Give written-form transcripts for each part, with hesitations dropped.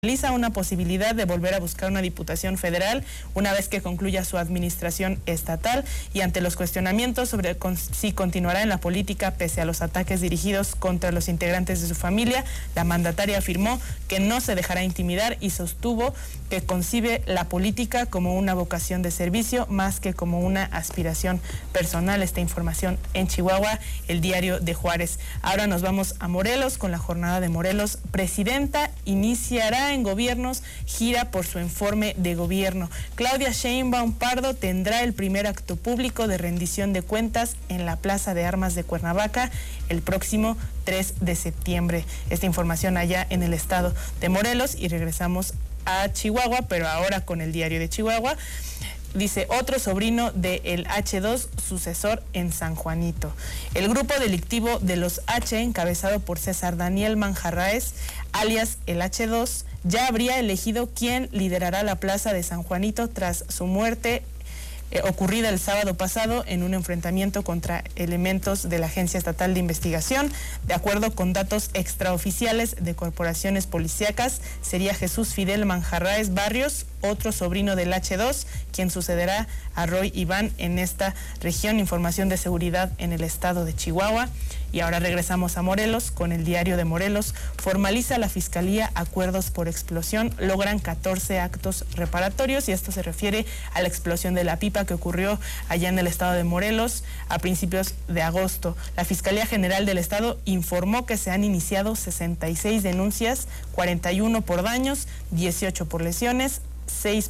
Analiza una posibilidad de volver a buscar una diputación federal una vez que concluya su administración estatal, y ante los cuestionamientos sobre si continuará en la política pese a los ataques dirigidos contra los integrantes de su familia, la mandataria afirmó que no se dejará intimidar y sostuvo que concibe la política como una vocación de servicio más que como una aspiración personal. Esta información en Chihuahua, el Diario de Juárez. Ahora nos vamos a Morelos con la jornada de Morelos. Presidenta iniciará en gobiernos gira por su informe de gobierno. Claudia Sheinbaum Pardo tendrá el primer acto público de rendición de cuentas en la Plaza de Armas de Cuernavaca el próximo 3 de septiembre. Esta información allá en el estado de Morelos, y regresamos a Chihuahua, pero ahora con el Diario de Chihuahua. Dice, otro sobrino del H2, sucesor en San Juanito. El grupo delictivo de los H, encabezado por César Daniel Manjarraez, alias el H2, ya habría elegido quién liderará la plaza de San Juanito tras su muerte ocurrida el sábado pasado en un enfrentamiento contra elementos de la Agencia Estatal de Investigación. De acuerdo con datos extraoficiales de corporaciones policíacas, sería Jesús Fidel Manjarraez Barrios, otro sobrino del H2, quien sucederá a Roy Iván en esta región. Información de seguridad en el estado de Chihuahua. Y ahora regresamos a Morelos con el Diario de Morelos. Formaliza la Fiscalía acuerdos por explosión, logran 14 actos reparatorios, y esto se refiere a la explosión de la pipa que ocurrió allá en el estado de Morelos a principios de agosto. La Fiscalía General del Estado informó que se han iniciado 66 denuncias, 41 por daños, 18 por lesiones, 6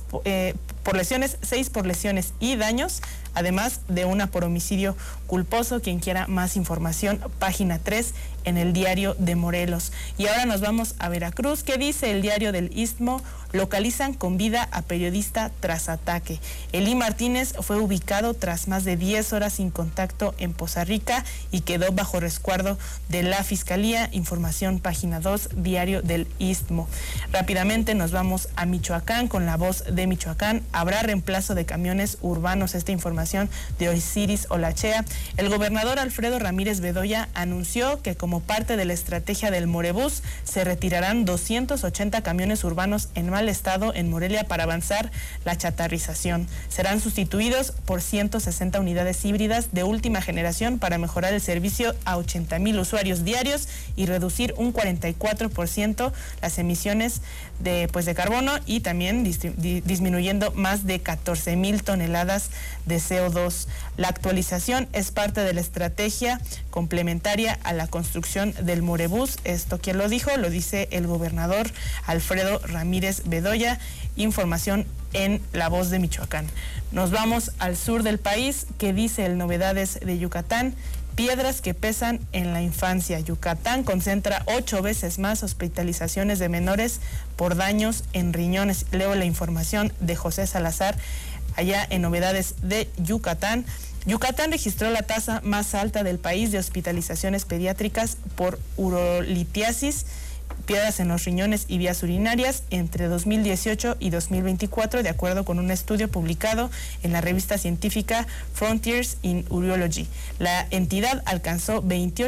por lesiones y daños, además de una por homicidio culposo. Quien quiera más información, página 3 en el Diario de Morelos. Y ahora nos vamos a Veracruz. ¿Qué dice el Diario del Istmo? Localizan con vida a periodista tras ataque. Elí Martínez fue ubicado tras más de 10 horas sin contacto en Poza Rica y quedó bajo resguardo de la Fiscalía. Información página 2, Diario del Istmo. Rápidamente nos vamos a Michoacán con La Voz de Michoacán. Habrá reemplazo de camiones urbanos. Esta información de Osiris Olachea. El gobernador Alfredo Ramírez Bedoya anunció que como parte de la estrategia del Morebús se retirarán 280 camiones urbanos en mal estado en Morelia para avanzar la chatarrización. Serán sustituidos por 160 unidades híbridas de última generación para mejorar el servicio a 80,000 usuarios diarios y reducir un 44% las emisiones de carbono, y también disminuyendo más de 14,000 toneladas de CO2. La actualización es parte de la estrategia complementaria a la construcción del Morebús. Esto, ¿quién lo dijo? Lo dice el gobernador Alfredo Ramírez Bedoya. Información en La Voz de Michoacán. Nos vamos al sur del país. ¿Qué dice el Novedades de Yucatán? Piedras que pesan en la infancia. Yucatán concentra 8 veces más hospitalizaciones de menores por daños en riñones. Leo la información de José Salazar allá en Novedades de Yucatán. Yucatán registró la tasa más alta del país de hospitalizaciones pediátricas por urolitiasis, piedras en los riñones y vías urinarias entre 2018 y 2024, de acuerdo con un estudio publicado en la revista científica Frontiers in Urology. La entidad alcanzó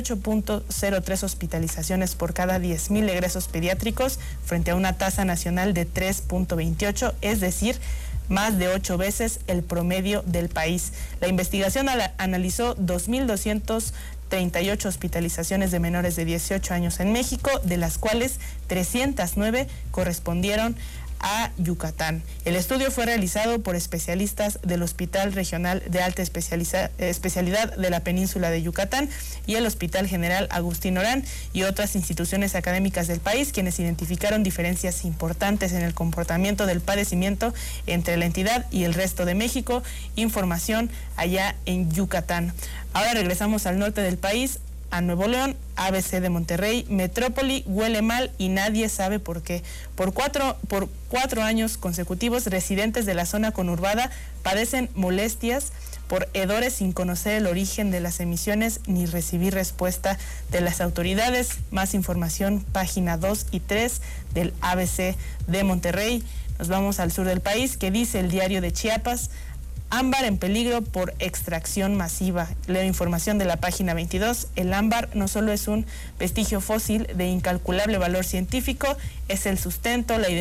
28.03 hospitalizaciones por cada 10,000 egresos pediátricos frente a una tasa nacional de 3.28, es decir, más de 8 veces el promedio del país. La investigación analizó 2,238 hospitalizaciones de menores de 18 años en México, de las cuales 309 correspondieron a Yucatán. El estudio fue realizado por especialistas del Hospital Regional de Alta Especialidad de la Península de Yucatán y el Hospital General Agustín Orán y otras instituciones académicas del país, quienes identificaron diferencias importantes en el comportamiento del padecimiento entre la entidad y el resto de México. Información allá en Yucatán. Ahora regresamos al norte del país, a Nuevo León. ABC de Monterrey, Metrópoli huele mal y nadie sabe por qué. Por cuatro años consecutivos, residentes de la zona conurbada padecen molestias por hedores sin conocer el origen de las emisiones ni recibir respuesta de las autoridades. Más información, página 2 y 3 del ABC de Monterrey. Nos vamos al sur del país. ¿Qué dice el Diario de Chiapas? Ámbar en peligro por extracción masiva. Leo información de la página 22. El ámbar no solo es un vestigio fósil de incalculable valor científico, es el sustento, la identidad